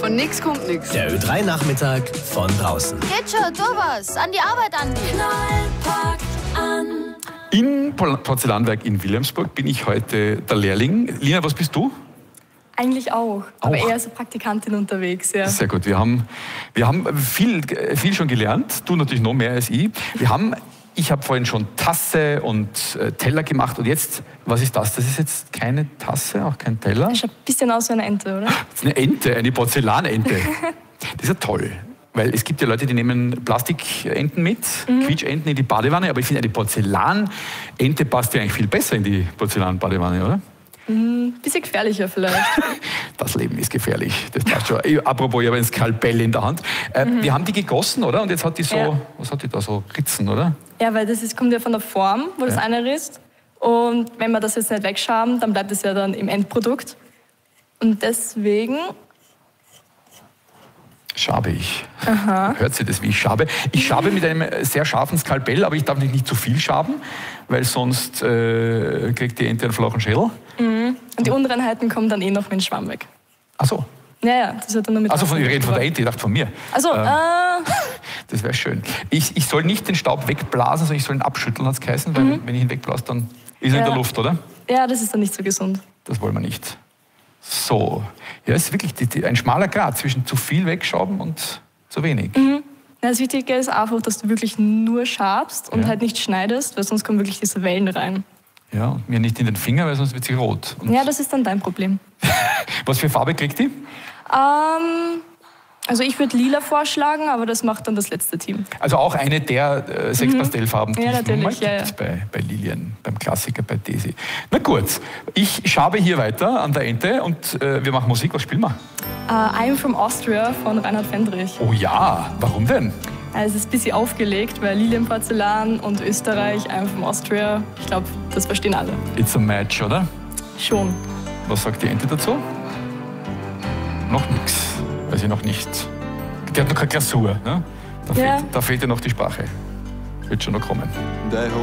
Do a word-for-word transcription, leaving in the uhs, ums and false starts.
Von nix kommt nix. Der Ö drei Nachmittag von draußen. Geht schon, tu was. An die Arbeit, Andi. Knall packt an. Im Porzellanwerk in Wilhelmsburg bin ich heute der Lehrling. Lina, was bist du? Eigentlich auch, aber Auch? eher als Praktikantin unterwegs, ja. Sehr gut. Wir haben, wir haben viel, viel schon gelernt. Du natürlich noch mehr als ich. Wir haben, ich habe vorhin schon Tasse und äh, Teller gemacht. Und jetzt, was ist das? Das ist jetzt keine Tasse, auch kein Teller. Das schaut ein bisschen aus wie eine Ente, oder? Das ist eine Ente, eine Porzellanente. Das ist ja toll. Weil es gibt ja Leute, die nehmen Plastikenten mit, mhm. Quietschenten in die Badewanne. Aber ich finde, eine Porzellanente passt ja eigentlich viel besser in die Porzellanbadewanne, oder? Ein bisschen gefährlicher vielleicht. Das Leben ist gefährlich, das passt schon. Apropos, ich habe ein Skalpell in der Hand. Äh, mhm. Wir haben die gegossen, oder? Und jetzt hat die so, ja. was hat die da, so Ritzen, oder? Ja, weil das ist, kommt ja von der Form, wo ja. das eine ist. Und wenn wir das jetzt nicht wegschaben, dann bleibt es ja dann im Endprodukt. Und deswegen... Schabe ich. Aha. Hört sie das, wie ich schabe? Ich schabe mit einem sehr scharfen Skalpell, aber ich darf nicht, nicht zu viel schaben, weil sonst äh, kriegt die Ente einen flachen Schädel. Mhm. Und die Unreinheiten kommen dann eh noch mit dem Schwamm weg. Ach so. Ja, ja, das wird dann nur mit. Also von, ich rede von der Ente, ich dachte von mir. Also, ähm, äh... Das wäre schön. Ich, ich soll nicht den Staub wegblasen, sondern ich soll ihn abschütteln, hat es geheißen, weil mhm. wenn ich ihn wegblase, dann ist er ja. in der Luft, oder? Ja, das ist dann nicht so gesund. Das wollen wir nicht. So. Ja, es ist wirklich die, die, ein schmaler Grat zwischen zu viel wegschaben und zu wenig. Mhm. Ja, das Wichtige ist einfach, dass du wirklich nur schabst und ja. halt nicht schneidest, weil sonst kommen wirklich diese Wellen rein. Ja, und mir nicht in den Finger, weil sonst wird sie rot. Und ja, das ist dann dein Problem. Was für Farbe kriegt die? Ähm, also ich würde lila vorschlagen, aber das macht dann das letzte Team. Also auch eine der äh, sechs mhm. Pastellfarben, die ja, es nun mal ja, gibt ja. bei, bei Lilien, beim Klassiker, bei Desi. Na gut, ich schabe hier weiter an der Ente und äh, wir machen Musik. Was spielen wir? Uh, I'm from Austria von Reinhard Fendrich. Oh ja, warum denn? Also es ist ein bisschen aufgelegt, weil Lilienporzellan und Österreich, I'm from Austria, ich glaube, das verstehen alle. It's a match, oder? Schon. Was sagt die Ente dazu? Noch nichts, weil sie noch nicht... Die hat noch keine Glasur, ne? Da, ja. fehlt, da fehlt ja noch die Sprache. Wird schon noch kommen.